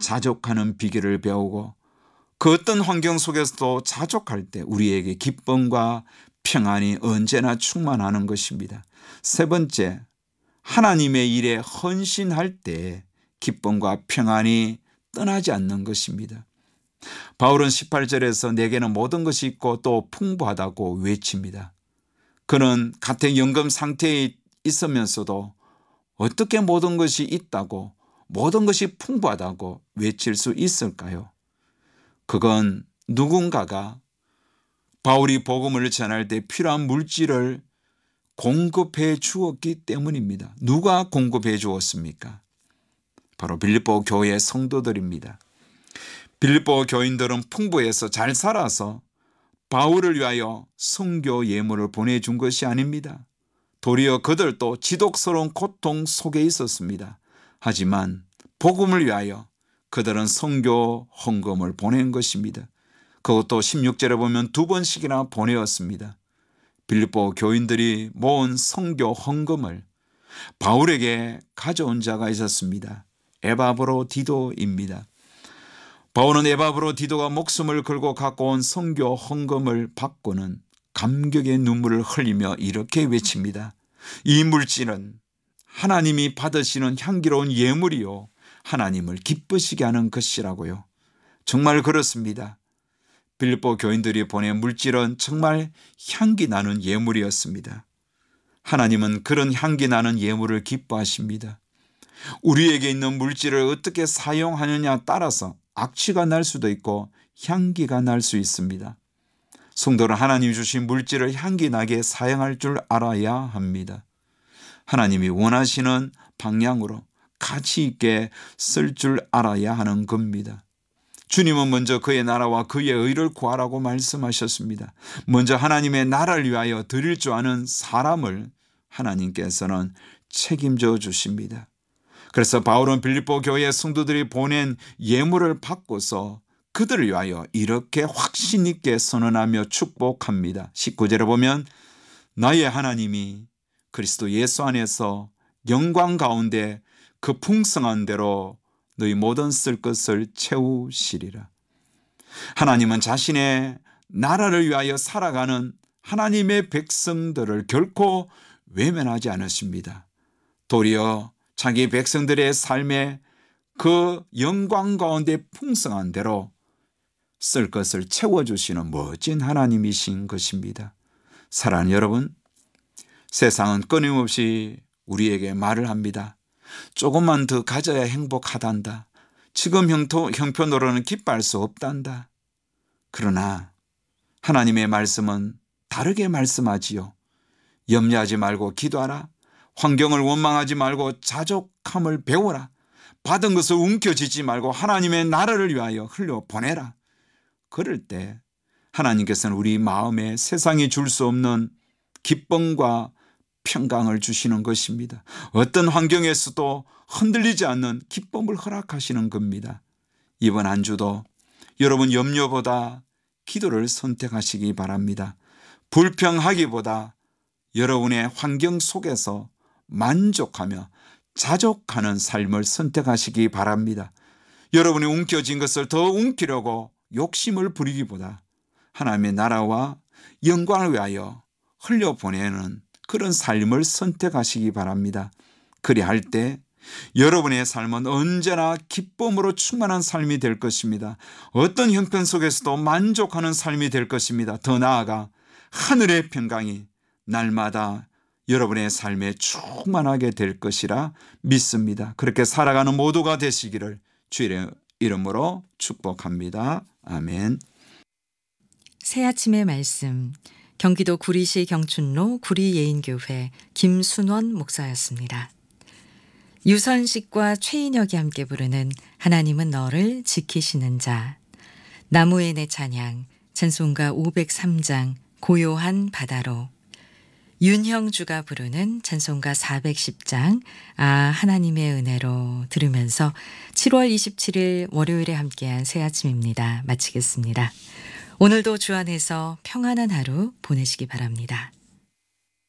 자족하는 비결을 배우고 그 어떤 환경 속에서도 자족할 때 우리에게 기쁨과 평안이 언제나 충만하는 것입니다. 세 번째, 하나님의 일에 헌신할 때 기쁨과 평안이 떠나지 않는 것입니다. 바울은 18절에서 내게는 모든 것이 있고 또 풍부하다고 외칩니다. 그는 같은 연금 상태에 있으면서도 어떻게 모든 것이 있다고, 모든 것이 풍부하다고 외칠 수 있을까요? 그건 누군가가 바울이 복음을 전할 때 필요한 물질을 공급해 주었기 때문입니다. 누가 공급해 주었습니까? 바로 빌립보 교회 성도들입니다. 빌립보 교인들은 풍부해서 잘 살아서 바울을 위하여 선교 예물을 보내준 것이 아닙니다. 도리어 그들도 지독스러운 고통 속에 있었습니다. 하지만 복음을 위하여 그들은 선교 헌금을 보낸 것입니다. 그것도 16절에 보면 2번씩이나 보내었습니다. 빌립보 교인들이 모은 선교 헌금을 바울에게 가져온 자가 있었습니다. 에바브로디도입니다. 바울은 에바브로디도가 목숨을 걸고 갖고 온 선교 헌금을 받고는 감격의 눈물을 흘리며 이렇게 외칩니다. 이 물질은 하나님이 받으시는 향기로운 예물이요 하나님을 기쁘시게 하는 것이라고요. 정말 그렇습니다. 빌립보 교인들이 보낸 물질은 정말 향기 나는 예물이었습니다. 하나님은 그런 향기 나는 예물을 기뻐하십니다. 우리에게 있는 물질을 어떻게 사용하느냐에 따라서 악취가 날 수도 있고 향기가 날 수 있습니다. 성도는 하나님이 주신 물질을 향기 나게 사용할 줄 알아야 합니다. 하나님이 원하시는 방향으로 가치 있게 쓸 줄 알아야 하는 겁니다. 주님은 먼저 그의 나라와 그의 의를 구하라고 말씀하셨습니다. 먼저 하나님의 나라를 위하여 드릴 줄 아는 사람을 하나님께서는 책임져 주십니다. 그래서 바울은 빌립보 교회 성도들이 보낸 예물을 받고서 그들을 위하여 이렇게 확신 있게 선언하며 축복합니다. 19절에 보면 나의 하나님이 그리스도 예수 안에서 영광 가운데 그 풍성한 대로 너희 모든 쓸 것을 채우시리라. 하나님은 자신의 나라를 위하여 살아가는 하나님의 백성들을 결코 외면하지 않으십니다. 도리어 자기 백성들의 삶에 그 영광 가운데 풍성한 대로 쓸 것을 채워주시는 멋진 하나님이신 것입니다. 사랑하는 여러분, 세상은 끊임없이 우리에게 말을 합니다. 조금만 더 가져야 행복하단다. 지금 형편으로는 기뻐할 수 없단다. 그러나 하나님의 말씀은 다르게 말씀하지요. 염려하지 말고 기도하라. 환경을 원망하지 말고 자족함을 배워라. 받은 것을 움켜쥐지 말고 하나님의 나라를 위하여 흘려보내라. 그럴 때 하나님께서는 우리 마음에 세상이 줄 수 없는 기쁨과 평강을 주시는 것입니다. 어떤 환경에서도 흔들리지 않는 기쁨을 허락하시는 겁니다. 이번 한 주도 여러분 염려보다 기도를 선택하시기 바랍니다. 불평하기보다 여러분의 환경 속에서 만족하며 자족하는 삶을 선택하시기 바랍니다. 여러분이 움켜쥔 것을 더 움키려고 욕심을 부리기보다 하나님의 나라와 영광을 위하여 흘려보내는 그런 삶을 선택하시기 바랍니다. 그리할 때 여러분의 삶은 언제나 기쁨으로 충만한 삶이 될 것입니다. 어떤 형편 속에서도 만족하는 삶이 될 것입니다. 더 나아가 하늘의 평강이 날마다 여러분의 삶에 충만하게 될 것이라 믿습니다. 그렇게 살아가는 모두가 되시기를 주의 이름으로 축복합니다. 아멘. 새아침의 말씀, 경기도 구리시 경춘로 구리예인교회 김순원 목사였습니다. 유선식과 최인혁이 함께 부르는 하나님은 너를 지키시는 자, 나무의 내 찬양, 찬송가 503장 고요한 바다로, 윤형주가 부르는 찬송가 410장 아 하나님의 은혜로 들으면서 7월 27일 월요일에 함께한 새아침입니다. 마치겠습니다. 오늘도 주 안에서 평안한 하루 보내시기 바랍니다.